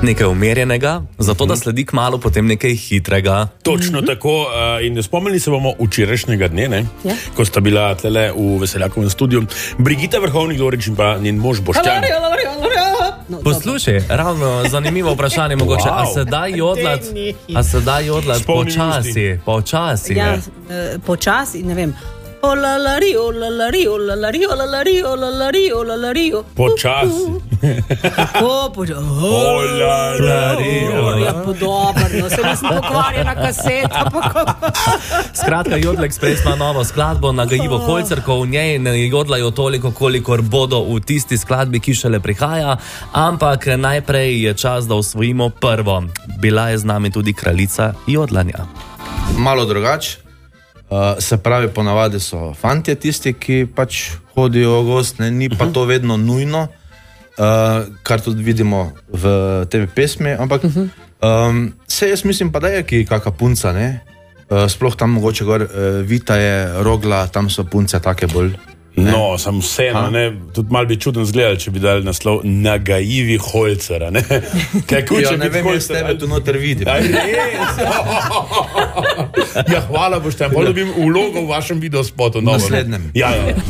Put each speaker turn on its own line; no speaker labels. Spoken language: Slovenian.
Nekaj umirjenega, zato da sledi kmalu potem nekaj hitrega.
Točno tako. In spomnili se bomo včerajšnjega dne, ne?
Ja.
Ko sta bila tele v Veseljakovem studiu Brigita Vrhovnik-Lovrič in pa njen mož Boštjan.
No,
Poslušaj, ravno zanimivo vprašanje mogoče,
Wow.
a se da jodlat
Spomni
počasi,
ja,
ne?
počasi, ne vem. Olalari, olalari, olalari, olalari, olalari, olalari.
Počasi.
Kako počasi?
Olalari, olalari.
Ja, podobno, se nisem pokvarjena kaseta.
Skratka, Jodel Express ima novo skladbo, nagajivo Holcerko, v njej ne jodlajo toliko, kolikor bodo v tisti skladbi, ki šele prihaja, ampak najprej je čas, da osvojimo prvo. Bila je z nami tudi kraljica jodlanja.
Malo drugače. Se pravi, ponavadi so fantje tisti, ki pač hodijo v gost, ne? Ni pa to vedno nujno, kar tudi vidimo v tej pesmi, ampak se jaz mislim pa, da je kakšna punca, ne? Sploh tam mogoče gor Vita je, Rogla, tam so punce take bolj.
No, sem vseeno, ne, tudi malo bi čuden zgledal, če bi dali naslov Nagajivi Holcera, ne.
Ja, ne vem, jaz tebe tu noter vidim.
Ja, hvala Boštjan, pa dobim vlogo v vašem videospotu.
Naslednjem.
Ja.